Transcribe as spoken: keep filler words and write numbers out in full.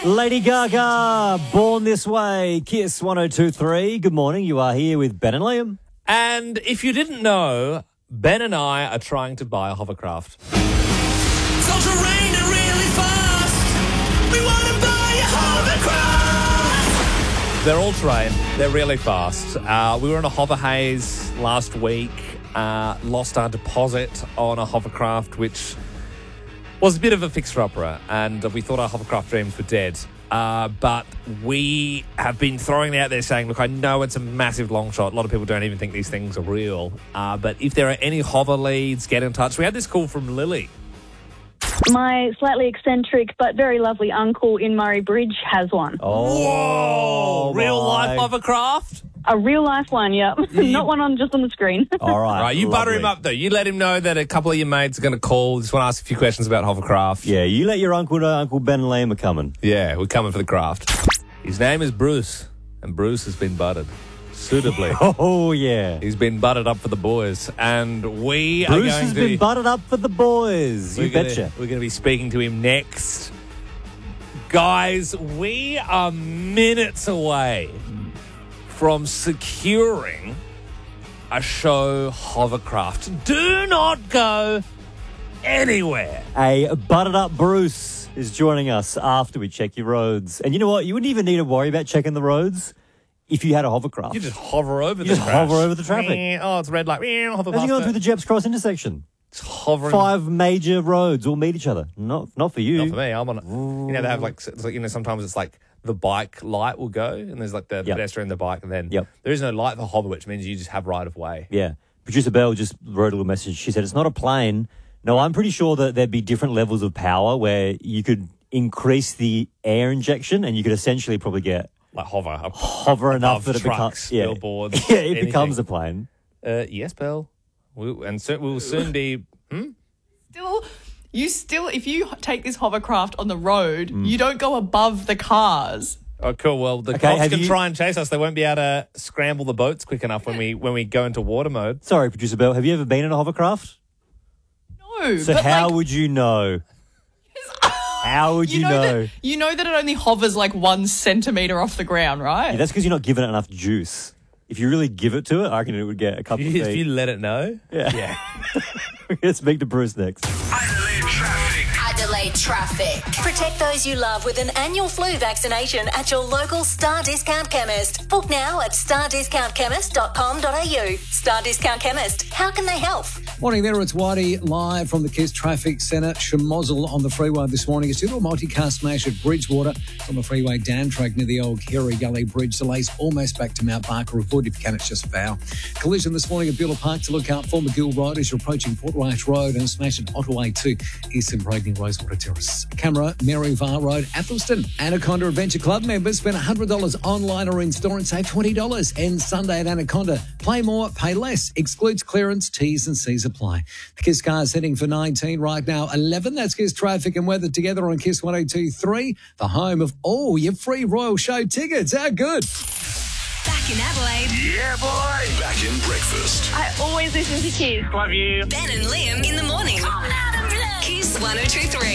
Lady Gaga, Born This Way, Kiss one oh two point three. Good morning. You are here with Ben and Liam. And if you didn't know, Ben and I are trying to buy a hovercraft. It's all terrain and really fast. We want to buy a hovercraft. They're all terrain. They're really fast. Uh, we were in a hover haze last week. Uh, lost our deposit on a hovercraft, which was a bit of a fixer-upper, and we thought our hovercraft dreams were dead. Uh, but we have been throwing it out there saying, look, I know it's a massive long shot. A lot of people don't even think these things are real. Uh, but if there are any hover leads, get in touch. We had this call from Lily. My slightly eccentric but very lovely uncle in Murray Bridge has one. Oh, real my. life hovercraft? A real-life one, yeah. Not one on just on the screen. All right. Right, you butter lovely. him up, though. You let him know that a couple of your mates are going to call. Just want to ask a few questions about hovercraft. Yeah, you let your uncle know Uncle Ben and Liam are coming. Yeah, we're coming for the craft. His name is Bruce, and Bruce has been buttered suitably. Oh, yeah. He's been buttered up for the boys, and we are Bruce going has to... been buttered up for the boys. You we're gonna- betcha. We're going to be speaking to him next. Guys, we are minutes away from securing a show hovercraft. Do not go anywhere. A buttered up Bruce is joining us after we check your roads. And you know what? You wouldn't even need to worry about checking the roads if you had a hovercraft. You just hover over You the just crash. hover over the traffic. Oh, it's red light. Hover As past you go it. through the Jeps Cross intersection. It's hovering. Five major roads all meet each other. Not not for you. Not for me. I'm on it. You know, they have like, it's like, you know, sometimes it's like the bike light will go and there's like the Yep. pedestrian, the bike, and then Yep. there is no light for hover, which means you just have right of way. Yeah. Producer Belle just wrote a little message. She said, it's not a plane. No, I'm pretty sure that there'd be different levels of power where you could increase the air injection and you could essentially probably get Like hover. Up, hover enough above that it trucks, becomes yeah, billboards, yeah, it anything. becomes a plane. Uh, yes, Belle. We, and so, we'll soon be... Hmm? Still, you still, if you take this hovercraft on the road, Mm. you don't go above the cars. Oh, cool. Well, the Okay, cops have can you- try and chase us. They won't be able to scramble the boats quick enough when we when we go into water mode. Sorry, Producer Belle, have you ever been in a hovercraft? No, So but how like, would you know? How would you, you know, know? that you know that it only hovers like one centimetre off the ground, right? Yeah, that's because you're not giving it enough juice. If you really give it to it, I reckon it would get a couple If of you, feet. if you let it know. Yeah. Yeah. We're going to speak to Bruce next. Adelaide traffic. Adelaide traffic. Protect those you love with an annual flu vaccination at your local Star Discount Chemist. Book now at star discount chemist dot com dot a u. Star Discount Chemist. How can they help? Morning there, it's Whitey live from the Kiss Traffic Centre. Shamozzle on the freeway this morning. It's due to a multi-car smash at Bridgewater on the freeway down track near the old Kerry Gully Bridge. Delays almost back to Mount Barker. Avoid if you can, it's just foul. Collision this morning at Beulah Park to look out for McGill Road as you're approaching Port Roach Road and a smash at Ottaway two, Eastern Bradeney Rosewater Terrace. Camera, Maryvar Road, Athelston. Anaconda Adventure Club members spend one hundred dollars online or in store and save twenty dollars. End Sunday at Anaconda. Play more, pay less. Excludes clearance, T's and C's apply. The Kiss car's heading for nineteen right now. eleven, that's Kiss traffic and weather together on Kiss one oh two point three. The home of all your free Royal Show tickets. How good? Back in Adelaide, Yeah, boy. Back in breakfast. I always listen to Kiss. Love you. Ben and Liam in the morning. Kiss one oh two point three.